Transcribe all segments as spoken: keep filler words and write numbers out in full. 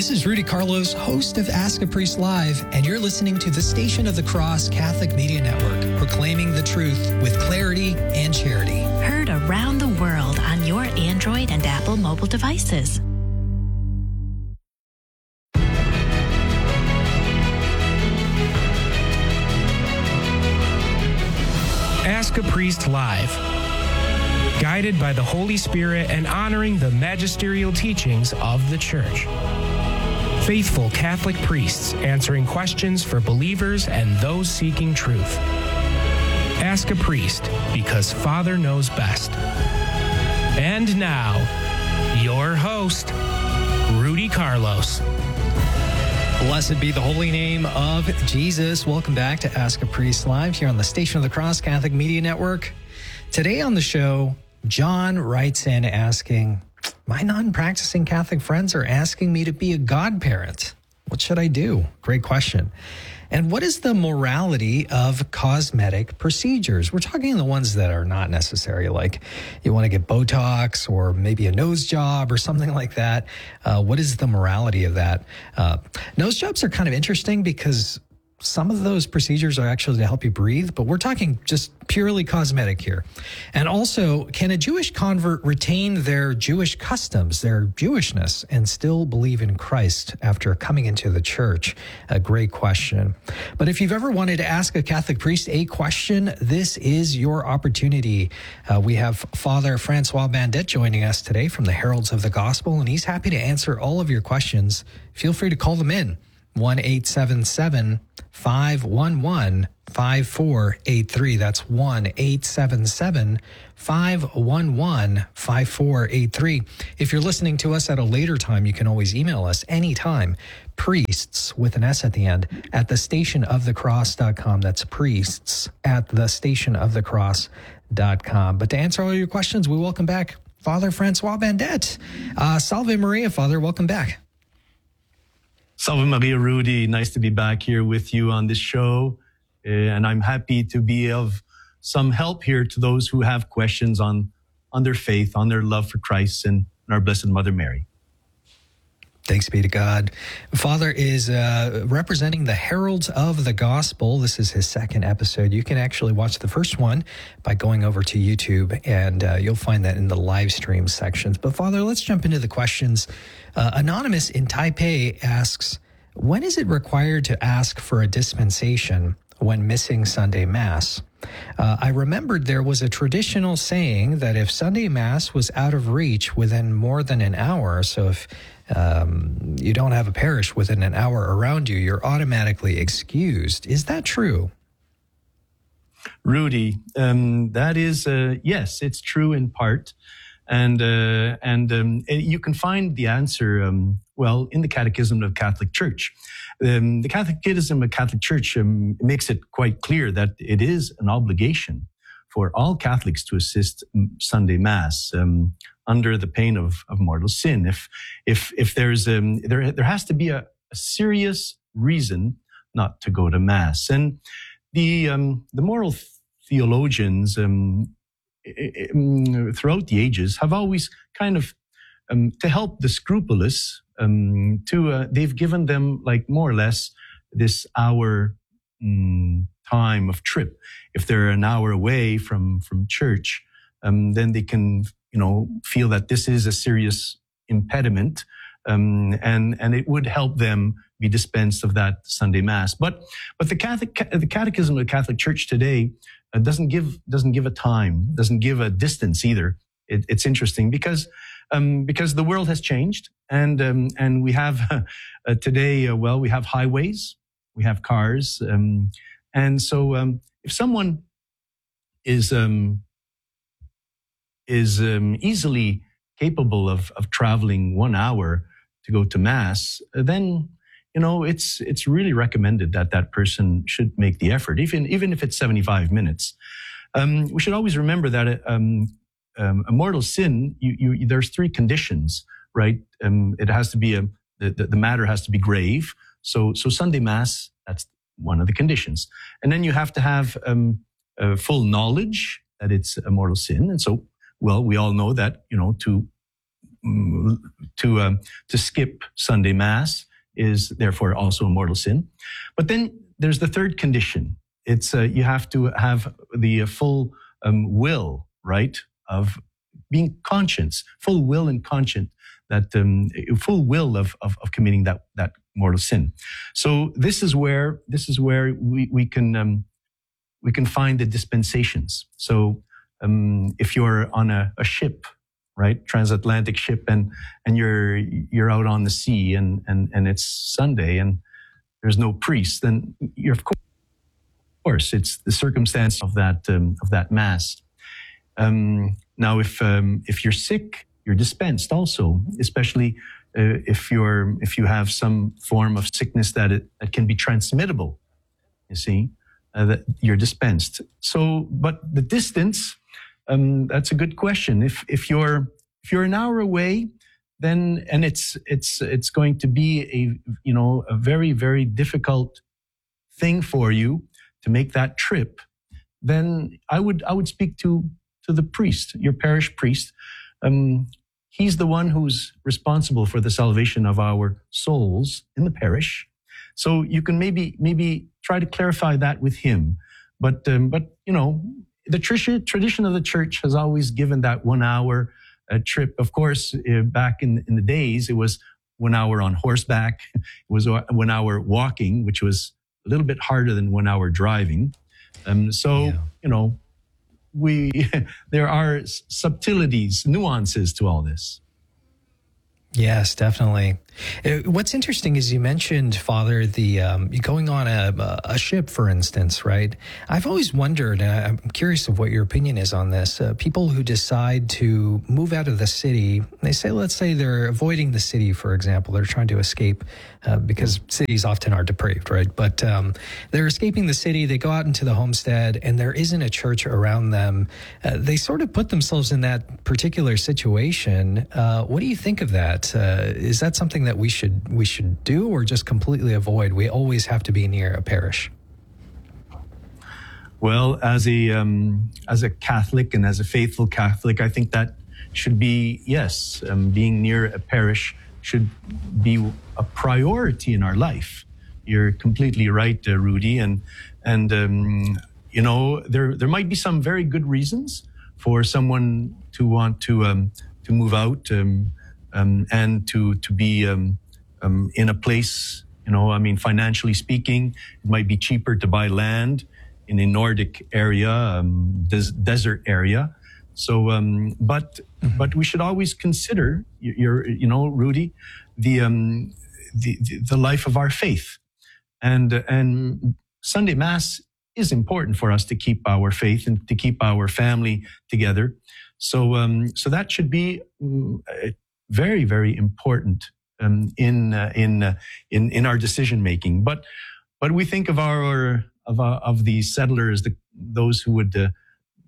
This is Rudy Carlos, host of Ask a Priest Live, and you're listening to the Station of the Cross Catholic Media Network, proclaiming the truth with clarity and charity. Heard around the world on your Android and Apple mobile devices. Ask a Priest Live. Guided by the Holy Spirit and honoring the magisterial teachings of the Church. Faithful Catholic priests answering questions for believers and those seeking truth. Ask a Priest, because Father knows best. And now, your host, Rudy Carlos. Blessed be the holy name of Jesus. Welcome back to Ask a Priest Live here on the Station of the Cross Catholic Media Network. Today on the show, John writes in asking, my non-practicing Catholic friends are asking me to be a godparent. What should I do? Great question. And what is the morality of cosmetic procedures? We're talking the ones that are not necessary, like you want to get Botox or maybe a nose job or something like that. Uh, what is the morality of that? Uh, nose jobs are kind of interesting because some of those procedures are actually to help you breathe, but we're talking just purely cosmetic here. And also, can a Jewish convert retain their Jewish customs, their Jewishness, and still believe in Christ after coming into the church? A great question. But if you've ever wanted to ask a Catholic priest a question, this is your opportunity. Uh, we have Father Francois Bandet joining us today from the Heralds of the Gospel, and he's happy to answer all of your questions. Feel free to call them in. one eight seven seven, five one one, five four eight three. That's one eight seven seven, five one one, five four eight three. If you're listening to us at a later time, you can always email us anytime. Priests, with an S at the end, at the station of the cross dot com. That's priests at the station of the cross dot com. But to answer all your questions, we welcome back Father Francois Bandet. Uh, Salve Maria, Father. Welcome back. Salve Maria, Rudy. Nice to be back here with you on this show. Uh, and I'm happy to be of some help here to those who have questions on, on their faith, on their love for Christ and our Blessed Mother Mary. Thanks be to God. Father is uh, representing the Heralds of the Gospel. This is his second episode. You can actually watch the first one by going over to YouTube, and uh, you'll find that in the live stream sections. But Father, let's jump into the questions. Uh, Anonymous in Taipei asks, when is it required to ask for a dispensation when missing Sunday Mass? Uh, I remembered there was a traditional saying that if Sunday Mass was out of reach within more than an hour, so if um, you don't have a parish within an hour around you, you're automatically excused. Is that true? Rudy, um, that is, uh, yes, it's true in part. And uh, and um, you can find the answer, um, well, in the Catechism of the Catholic Church. Um, the Catechism of the Catholic Church um, makes it quite clear that it is an obligation for all Catholics to assist Sunday Mass um, under the pain of, of mortal sin. If if if there's um, there there has to be a, a serious reason not to go to Mass, and the um, the moral theologians Um, throughout the ages have always kind of um, to help the scrupulous um, to uh, they've given them like more or less this hour um, time of trip. If they're an hour away from from church, um, then they can you know feel that this is a serious impediment, um, and and it would help them be dispensed of that Sunday Mass. But but the Catholic the Catechism of the Catholic Church today uh, doesn't give doesn't give a time, doesn't give a distance either. It, it's interesting because um, because the world has changed, and um, and we have uh, today uh, well we have highways, we have cars, um, and so um, if someone is um, is um, easily capable of of traveling one hour to go to Mass, then you know it's it's really recommended that that person should make the effort, even even if it's seventy-five minutes. Um, we should always remember that um, um, a mortal sin. You, you, there's three conditions, right? Um, it has to be a the, the matter has to be grave. So so Sunday Mass, that's one of the conditions, and then you have to have um, uh, full knowledge that it's a mortal sin. And so, well, we all know that you know to to um, to skip Sunday Mass is therefore also a mortal sin. But then there's the third condition. It's uh, you have to have the uh, full um, will, right, of being conscious, full will and conscience, that um, full will of, of of committing that that mortal sin. So this is where this is where we we can um, we can find the dispensations. So um, if you're on a, a ship, right, transatlantic ship, and and you're you're out on the sea, and and and it's Sunday, and there's no priest, then you're of course. Of course, it's the circumstance of that um, of that mass. Um, now, if um, if you're sick, you're dispensed also, especially uh, if you're if you have some form of sickness that it that can be transmittable. You see, uh, that you're dispensed. So, but the distance, um, that's a good question. If if you're if you're an hour away, then and it's it's it's going to be a you know a very very difficult thing for you to make that trip, then I would I would speak to to the priest, your parish priest. Um, he's the one who's responsible for the salvation of our souls in the parish. So you can maybe maybe try to clarify that with him. But um, but you know the tradition tradition of the church has always given that one hour uh, trip. Of course, uh, back in in the days, it was one hour on horseback. It was one hour walking, which was a little bit harder than one hour driving. Um, so, yeah. you know, we there are subtleties, nuances to all this. Yes, definitely. What's interesting is you mentioned, Father, the um, going on a, a ship, for instance, right? I've always wondered, and I'm curious of what your opinion is on this. Uh, people who decide to move out of the city, they say, let's say they're avoiding the city, for example. They're trying to escape uh, because cities often are depraved, right? But um, they're escaping the city. They go out into the homestead, and there isn't a church around them. Uh, they sort of put themselves in that particular situation. Uh, what do you think of that? Uh, is that something that we should we should do, or just completely avoid? We always have to be near a parish. Well, as a um, as a Catholic and as a faithful Catholic, I think that should be yes. Um, being near a parish should be a priority in our life. You're completely right, uh, Rudy, and and um, you know there there might be some very good reasons for someone to want to um, to move out. Um, Um, and to to be um, um, in a place, you know, I mean, financially speaking, it might be cheaper to buy land in a Nordic area, um, des- desert area. So, um, but mm-hmm. but we should always consider, your, you know, Rudy, the, um, the the the life of our faith, and and Sunday Mass is important for us to keep our faith and to keep our family together. So um, so that should be Um, very, very important um, in uh, in uh, in in our decision making. But but we think of our of uh, of the settlers, the those who would. Uh,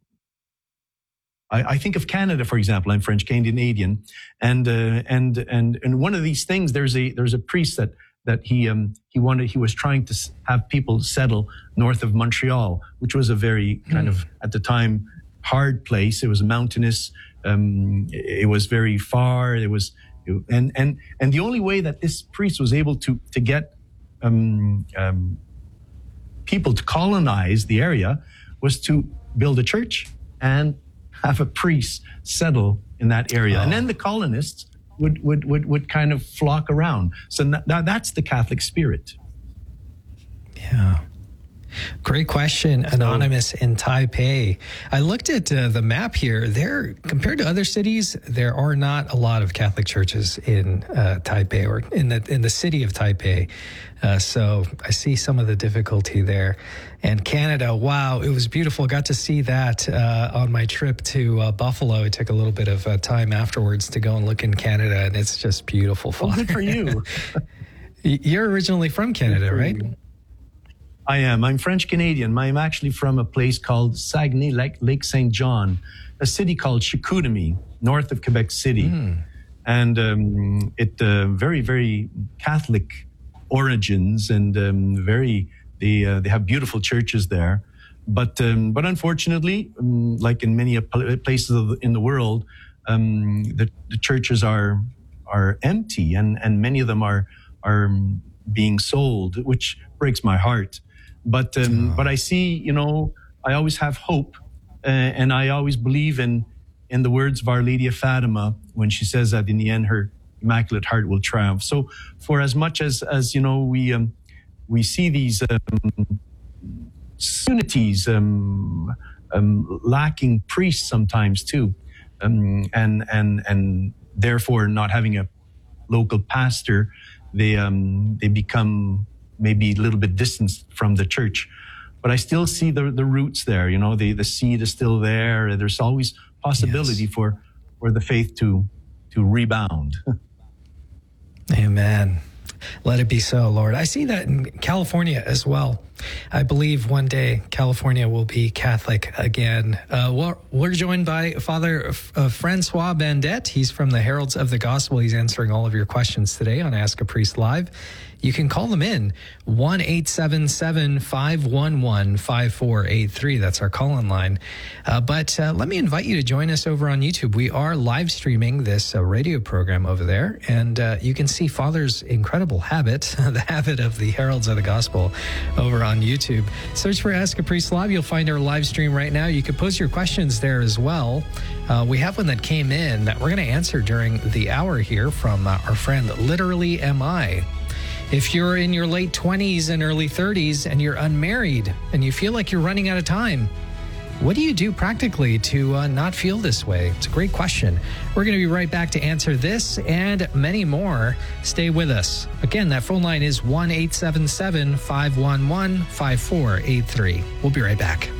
I, I think of Canada, for example. I'm French Canadian, and uh, and and and one of these things. There's a there's a priest that that he um he wanted he was trying to have people settle north of Montreal, which was a very kind mm. of at the time hard place. It was mountainous. Um, it was very far. It was, and and and the only way that this priest was able to to get um, um, people to colonize the area was to build a church and have a priest settle in that area, oh. and then the colonists would would would would kind of flock around. So that, that's the Catholic spirit. Yeah. Great question, Anonymous in Taipei. I looked at uh, the map here. There, compared to other cities, there are not a lot of Catholic churches in uh, Taipei or in the in the city of Taipei. Uh, so I see some of the difficulty there. And Canada, wow, it was beautiful. Got to see that uh, on my trip to uh, Buffalo. I took a little bit of uh, time afterwards to go and look in Canada, and it's just beautiful. Well, good for you. You're originally from Canada, right? You. I am. I'm French Canadian. I'm actually from a place called Saguenay, Lake, Lake Saint John, a city called Chicoutimi, north of Quebec City. Mm. And um, it uh, very, very Catholic origins, and um, very they uh, they have beautiful churches there. But um, but unfortunately, um, like in many places in the world, um, the, the churches are are empty, and, and many of them are are being sold, which breaks my heart. But um, oh. but I see, you know, I always have hope, uh, and I always believe in in the words of Our Lady of Fatima when she says that in the end her Immaculate Heart will triumph. So for as much as as you know we um, we see these um, unities um, um, lacking priests sometimes too, um, and and and therefore not having a local pastor, they um, they become maybe a little bit distant from the church. But I still see the the roots there. You know, the the seed is still there. There's always possibility yes. for for the faith to to rebound. Amen. Let it be so, Lord. I see that in California as well. I believe one day California will be Catholic again. Uh, we're, we're joined by Father uh, Francois Bandet. He's from the Heralds of the Gospel. He's answering all of your questions today on Ask a Priest Live. You can call them in, one eight seven seven, five one one, five four eight three. That's our call-in line. Uh, but uh, let me invite you to join us over on YouTube. We are live streaming this uh, radio program over there, and uh, you can see Father's incredible habit, the habit of the Heralds of the Gospel, over on YouTube. Search for Ask a Priest Live. You'll find our live stream right now. You can post your questions there as well. Uh, we have one that came in that we're going to answer during the hour here from uh, our friend Literally Am I. If you're in your late twenties and early thirties and you're unmarried and you feel like you're running out of time, what do you do practically to uh, not feel this way? It's a great question. We're going to be right back to answer this and many more. Stay with us. Again, that phone line is one eight seven seven, five one one, five four eight three. We'll be right back.